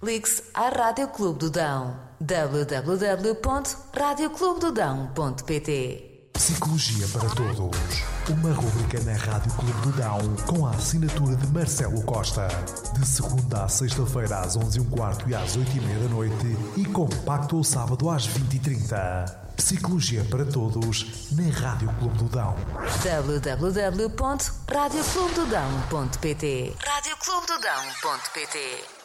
Ligue-se à Rádio Clube do Dão. www.radioclubedodão.pt. Psicologia para Todos. Uma rubrica na Rádio Clube do Dão com a assinatura de Marcelo Costa. De segunda à sexta-feira às 11h15 e às 8h30 da noite e compacto ao sábado às 20h30. Psicologia para Todos na Rádio Clube do Dão. www.radioclubedodão.pt. radioclubedodão.pt